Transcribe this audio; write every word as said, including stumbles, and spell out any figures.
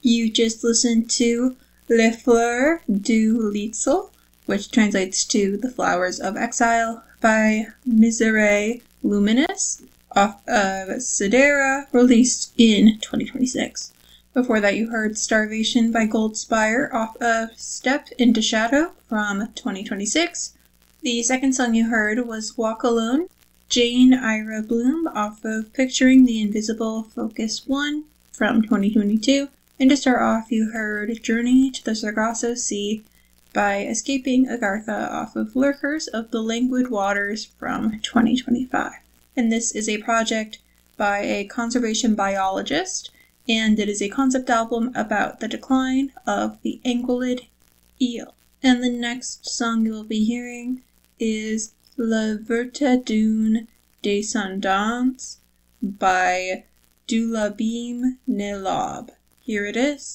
You just listened to Les Fleurs du Litzel, which translates to The Flowers of Exile, by Misery Luminous, off of Sidera, released in twenty twenty-six. Before that you heard Starvation by Goldspire, off of Step into Shadow from twenty twenty-six. The second song you heard was Walk Alone, Jane Ira Bloom, off of Picturing the Invisible Focus one from twenty twenty-two. And to start off, you heard Journey to the Sargasso Sea by Escaping Agartha, off of Lurkers of the Languid Waters from twenty twenty-five. And this is a project by a conservation biologist, and it is a concept album about the decline of the anguillid eel. And the next song you will be hearing is La Verte d'une Descendance by Dulabim Nelob. Here it is.